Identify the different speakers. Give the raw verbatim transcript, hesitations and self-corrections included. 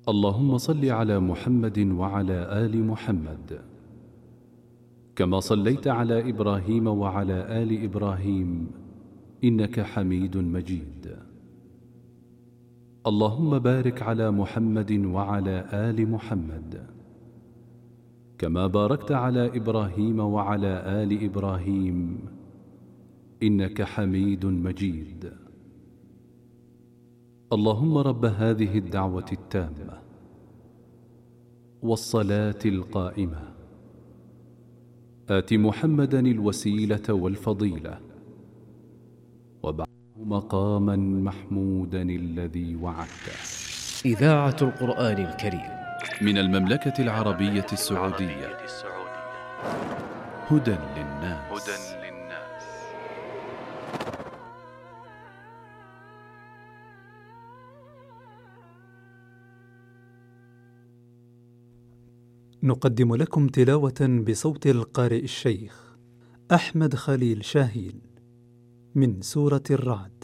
Speaker 1: اللهم صل على محمد وعلى آل محمد كما صليت على إبراهيم وعلى آل إبراهيم إنك حميد مجيد. اللهم بارك على محمد وعلى آل محمد كما باركت على إبراهيم وعلى آل إبراهيم إنك حميد مجيد. اللهم رب هذه الدعوة التامة والصلاة القائمة آت محمدا الوسيلة والفضيلة وابعثه مقاما محمودا الذي وعدته.
Speaker 2: إذاعة القرآن الكريم
Speaker 1: من المملكة العربية السعودية. هدى للناس.
Speaker 3: نقدم لكم تلاوة بصوت القارئ الشيخ أحمد خليل شاهين من سورة الرعد.